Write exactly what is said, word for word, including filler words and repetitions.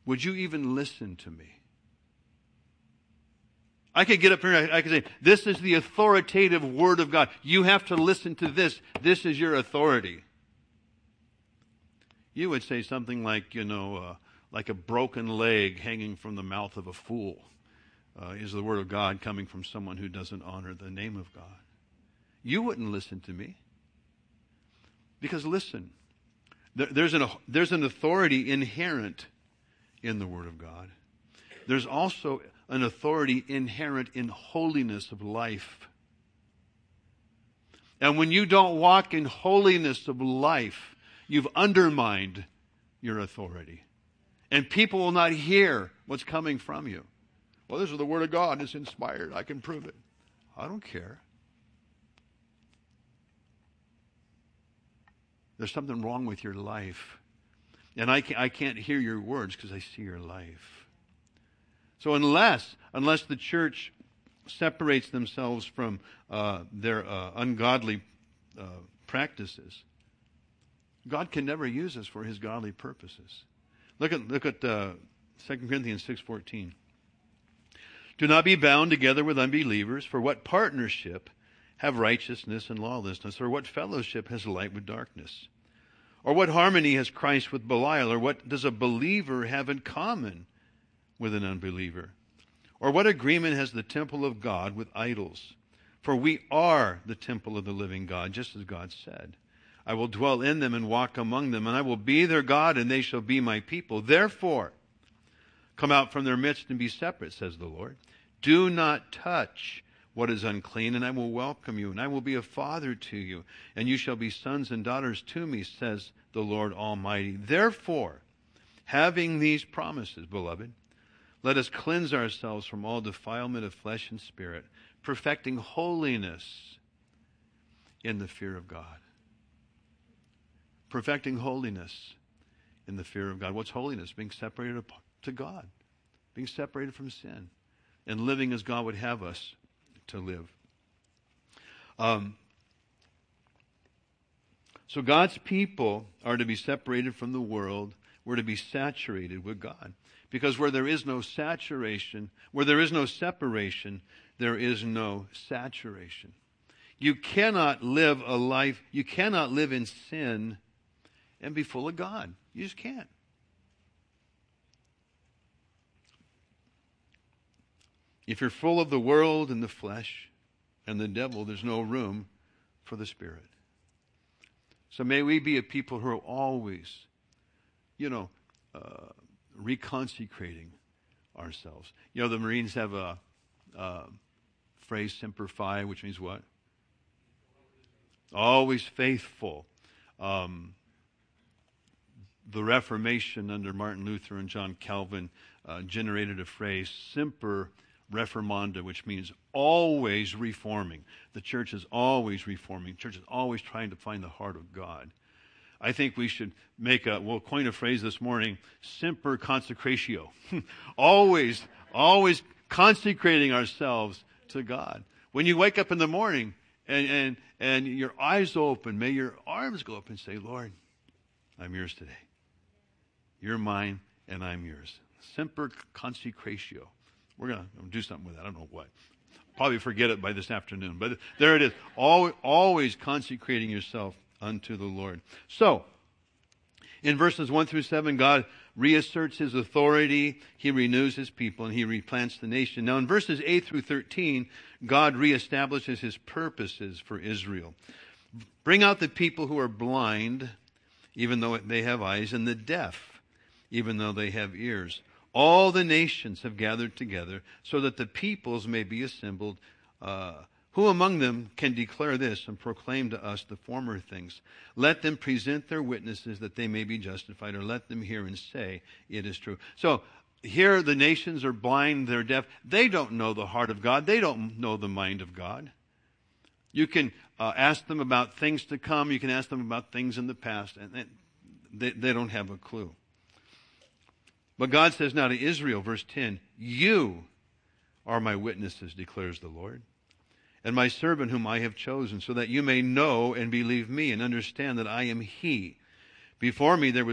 would you even listen to me? I could get up here and I could say, this is the authoritative Word of God. You have to listen to this. This is your authority. You would say something like, you know, uh, like a broken leg hanging from the mouth of a fool uh, is the Word of God coming from someone who doesn't honor the name of God. You wouldn't listen to me. Because listen, there, there's, an, there's an authority inherent in the Word of God. There's also an authority inherent in holiness of life. And when you don't walk in holiness of life, you've undermined your authority. And people will not hear what's coming from you. Well, this is the Word of God. It's inspired. I can prove it. I don't care. There's something wrong with your life. And I can't, I can't hear your words because I see your life. So unless, unless the church separates themselves from uh, their uh, ungodly uh, practices, God can never use us for His godly purposes. Look at look at uh, Second Corinthians six fourteen. Do not be bound together with unbelievers, for what partnership have righteousness and lawlessness, or what fellowship has light with darkness? Or what harmony has Christ with Belial, or what does a believer have in common with an unbeliever? Or what agreement has the temple of God with idols? For we are the temple of the living God, just as God said. I will dwell in them and walk among them, and I will be their God, and they shall be my people. Therefore, come out from their midst and be separate, says the Lord. Do not touch what is unclean, and I will welcome you, and I will be a father to you, and you shall be sons and daughters to me, says the Lord Almighty. Therefore, having these promises, beloved, let us cleanse ourselves from all defilement of flesh and spirit, perfecting holiness in the fear of God. Perfecting holiness in the fear of God. What's holiness? Being separated to God. Being separated from sin. And living as God would have us to live. Um, so God's people are to be separated from the world. We're to be saturated with God. Because where there is no saturation, where there is no separation, there is no saturation. You cannot live a life, you cannot live in sin and be full of God. You just can't. If you're full of the world and the flesh and the devil, there's no room for the Spirit. So may we be a people who are always, you know, uh, reconsecrating ourselves. You know, the Marines have a, a phrase, Semper Fi, which means what? Always faithful. Um, the Reformation under Martin Luther and John Calvin uh, generated a phrase, Semper Reformanda, which means always reforming. The church is always reforming. The church is always trying to find the heart of God. I think we should make a, we'll coin a phrase this morning, Semper Consecratio. always, always consecrating ourselves to God. When you wake up in the morning and, and, and your eyes open, may your arms go up and say, Lord, I'm yours today. You're mine and I'm yours. Semper Consecratio. We're going to do something with that. I don't know what. Probably forget it by this afternoon. But there it is. Always, always consecrating yourself unto the Lord. So, in verses one through seven, God reasserts His authority. He renews His people and He replants the nation. Now, in verses eight through thirteen, God reestablishes His purposes for Israel. Bring out the people who are blind, even though they have eyes, and the deaf, even though they have ears. All the nations have gathered together so that the peoples may be assembled. Uh, who among them can declare this and proclaim to us the former things? Let them present their witnesses that they may be justified, or let them hear and say, it is true. So here the nations are blind, they're deaf. They don't know the heart of God. They don't know the mind of God. You can uh, ask them about things to come. You can ask them about things in the past, and they, they don't have a clue. But God says now to Israel, verse ten, you are my witnesses, declares the Lord, and my servant whom I have chosen, so that you may know and believe me and understand that I am He. Before me there was